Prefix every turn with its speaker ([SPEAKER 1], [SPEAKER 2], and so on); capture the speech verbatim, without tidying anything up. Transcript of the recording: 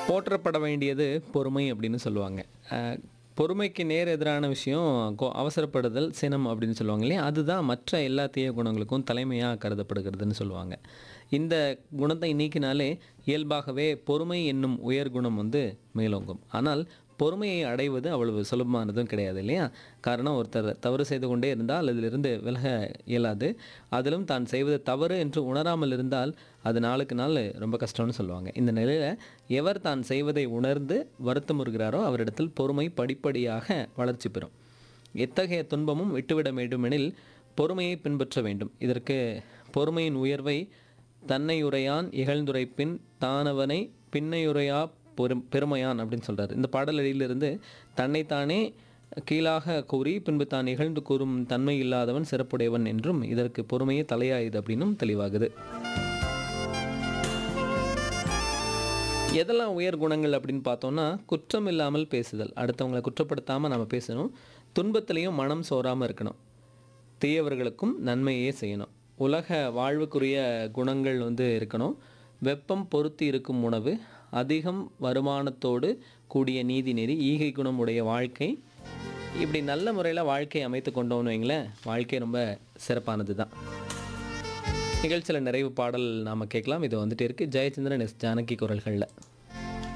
[SPEAKER 1] போற்றப்பட வேண்டியது பொறுமை அப்படின்னு சொல்லுவாங்க. அ பொறுமைக்கு நேர் எதிரான விஷயம் கொ அவசரப்படுதல், சினம் அப்படின்னு சொல்லுவாங்க இல்லையா? அதுதான் மற்ற எல்லா தீய குணங்களுக்கும் தலைமையா கருதப்படுகிறதுன்னு சொல்லுவாங்க. இந்த குணத்தை நீக்கினாலே இயல்பாகவே பொறுமை என்னும் உயர் குணம் வந்து மேலோங்கும். ஆனால் பொறுமையை அடைவது அவ்வளவு சுலபமானதும் கிடையாது இல்லையா? காரணம் ஒருத்தர் தவறு செய்து கொண்டே இருந்தால் அதிலிருந்து விலக இயலாது. அதிலும் தான் செய்வது தவறு என்று உணராமல் இருந்தால் அது நாளுக்கு நாள் ரொம்ப கஷ்டம்னு சொல்லுவாங்க. இந்த நிலையில எவர் தான் செய்வதை உணர்ந்து வருத்தமுறுகிறாரோ அவரிடத்தில் பொறுமை படிப்படியாக வளர்ச்சி பெறும். எத்தகைய துன்பமும் விட்டுவிட வேண்டுமெனில் பொறுமையை பின்பற்ற வேண்டும். இதற்கு பொறுமையின் உயர்வை தன்னையுரையான் இகழ்ந்துரைப்பின் தானவனை பின்னையுரையா பொறும் பெருமையான் அப்படின்னு சொல்றாரு. இந்த பாடலடியிலிருந்து தன்னைத்தானே கீழாக கூறி பின்பு தான் இகழ்ந்து கூறும் தன்மை இல்லாதவன் சிறப்புடையவன் என்றும் இதற்கு பொறுமையே தலையாயுது அப்படின்னும் தெளிவாகுது. எதெல்லாம் உயர் குணங்கள் அப்படின்னு பார்த்தோம்னா, குற்றம் இல்லாமல் பேசுதல். அடுத்தவங்களை குற்றப்படுத்தாமல் நம்ம பேசணும். துன்பத்திலையும் மனம் சோராமல் இருக்கணும். தீயவர்களுக்கும் நன்மையே செய்யணும். உலக வாழ்வுக்குரிய குணங்கள் வந்து இருக்கணும். வெப்பம் பொருத்தி இருக்கும் உணவு, அதிகம் வருமானத்தோடு கூடிய நீதிநெறி, ஈகை குணம் உடைய வாழ்க்கை. இப்படி நல்ல முறையில் வாழ்க்கை அமைத்து கொண்டோம்னு வைங்களேன், வாழ்க்கை ரொம்ப சிறப்பானது தான். நிகழ்ச்சியில் நிறைவு பாடல் நாம் கேட்கலாம். இது வந்துட்டு இருக்கு ஜெயச்சந்திரன் எஸ் ஜானகி குரல்களில்.